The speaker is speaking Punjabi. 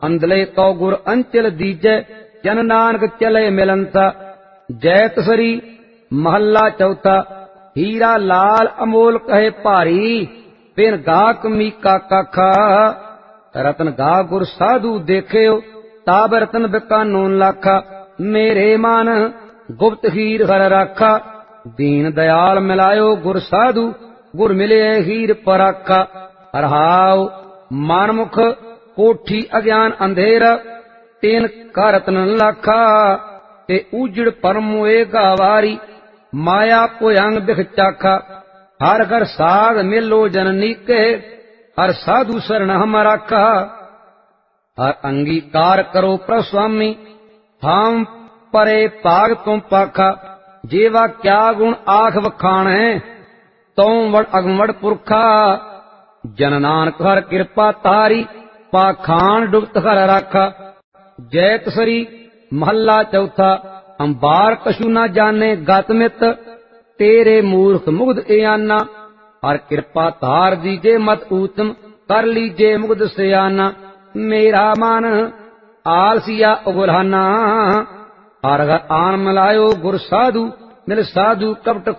ਅੰਦਲੇ ਕਉ ਗੁਰ ਅੰਚਲ ਦੀਜੈ, ਜਨ ਨਾਨਕ ਚਲੇ ਮਿਲੰਤਾ। ਜੈ ਤਸਰੀ ਮਹੱਲਾ ਚੌਥਾ। ਹੀਰਾ ਲਾਲ ਅਮੋਲ ਕਹੇ ਭਾਰੀ, ਬਿਨ ਗਾਹਕ ਮੀਕਾ ਕਾਖਾ। ਰਤਨ ਗਾ ਗੁਰ ਸਾਧੂ ਦੇਖਿਓ, ਤਾਬ ਰਤਨ ਬਿਕਾਨੋ ਲਾਖਾ। ਮੇਰੇ ਮਨ ਗੁਪਤ ਹੀਰ ਹਰ ਰਾਖਾ, ਦੀਨ ਦਇਆਲ ਮਿਲਾਇਓ ਗੁਰ ਸਾਧੂ। ਗੁਰ ਮਿਲਿਐ ਹੀਰ ਪਰਾਖਾ। ਰਹਾਉ ਮਨਮੁਖ ਕੋਠੀ ਅਗਿਆਨ ਅੰਧੇਰਾ, ਤੇਨ ਕਾ ਰਤਨ ਲਾਖਾ। ਤੇ ਊਜੜ ਪਰਮ ਏ ਗਾਵਾਰੀ, ਮਾਇਆ ਭੁਯੰਗ ਬਿਖ ਚਾਖਾ। ਹਰ ਘਰ ਸਾਧ ਮੇਲੋ ਜਨ ਨੀਕੇ, ਹਰ ਸਾਧੂ ਸਰਣ ਹਮ ਰਾਖਾ। ਹਰ ਅੰਗੀਕਾਰ ਕਰੋ ਪ੍ਰਭ ਸੁਆਮੀ, ਹਮ ਪਰੇ ਭਾਗ ਤੁਮ ਪਾਖਾ। ਜੇਵਾ ਕਿਆ ਗੁਣ ਆਖ ਵਖਾਣੈ, ਤਉ ਵਡ ਅਗਮੜ ਪੁਰਖਾ। ਜਨ ਨਾਨਕ ਹਰ ਕਿਰਪਾ ਤਾਰੀ, ਪਾਖਾਨ ਡੁਬਤ ਹਰ ਰਾਖਾ। ਜੈ ਤਸਰੀ ਮਹੱਲਾ ਚੌਥਾ। ਅੰਬਾਰ ਕਛੂ ਨਾ ਜਾਣੇ ਗਤ ਮਿਤ, ਤੇਰੇ ਮੂਰਖ ਮੁਗਧ ਇਆਨਾ। ਹਰ ਕਿਰਪਾ ਧਾਰ ਦੀਜੇ ਮਤ ਊਤਮ, ਕਰ ਲੀਜੇ ਮੁਗਧ ਸਿਆਨਾ। ਮੇਰਾ ਮਨ ਆਲਸੀਆ ਉਗਲਾਨਾ, ਹਰ ਘਰ ਆਨ ਮਿਲਾਇਓ ਗੁਰ ਸਾਧੂ। ਮਿਲ ਸਾਧੂ ਕਪਟ